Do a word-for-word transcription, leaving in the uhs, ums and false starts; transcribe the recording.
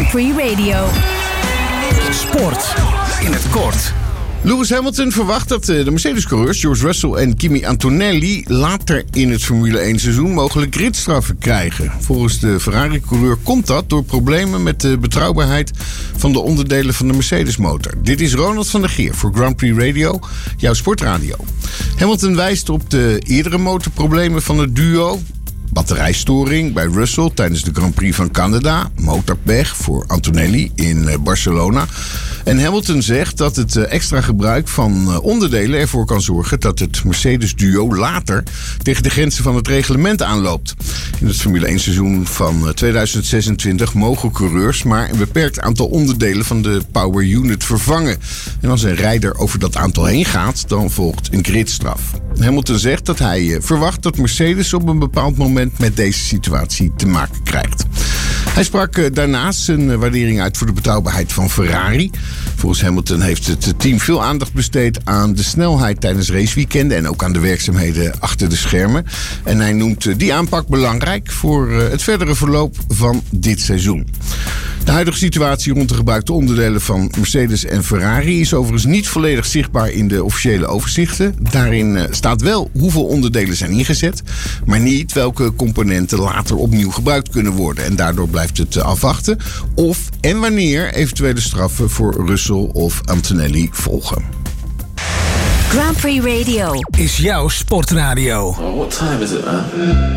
Grand Prix Radio. Sport in het kort. Lewis Hamilton verwacht dat de Mercedes-coureurs George Russell en Kimi Antonelli later in het Formule één seizoen mogelijk gridstraffen krijgen. Volgens de Ferrari-coureur komt dat door problemen met de betrouwbaarheid van de onderdelen van de Mercedes-motor. Dit is Ronald van der Geer voor Grand Prix Radio, jouw sportradio. Hamilton wijst op de eerdere motorproblemen van het duo. Batterijstoring bij Russell tijdens de Grand Prix van Canada. Motorpech voor Antonelli in Barcelona. En Hamilton zegt dat het extra gebruik van onderdelen ervoor kan zorgen dat het Mercedes-duo later tegen de grenzen van het reglement aanloopt. In het Formule één seizoen van tweeduizend zesentwintig mogen coureurs maar een beperkt aantal onderdelen van de power unit vervangen. En als een rijder over dat aantal heen gaat, dan volgt een gridstraf. Hamilton zegt dat hij verwacht dat Mercedes op een bepaald moment met deze situatie te maken krijgt. Hij sprak daarnaast zijn waardering uit voor de betrouwbaarheid van Ferrari. Volgens Hamilton heeft het team veel aandacht besteed aan de snelheid tijdens raceweekenden en ook aan de werkzaamheden achter de schermen. En hij noemt die aanpak belangrijk voor het verdere verloop van dit seizoen. De huidige situatie rond de gebruikte onderdelen van Mercedes en Ferrari is overigens niet volledig zichtbaar in de officiële overzichten. Daarin staat wel hoeveel onderdelen zijn ingezet, maar niet welke componenten later opnieuw gebruikt kunnen worden. En daardoor blijft het afwachten of en wanneer eventuele straffen voor Russell of Antonelli volgen. Grand Prix Radio is jouw sportradio. Oh, what time is it, man?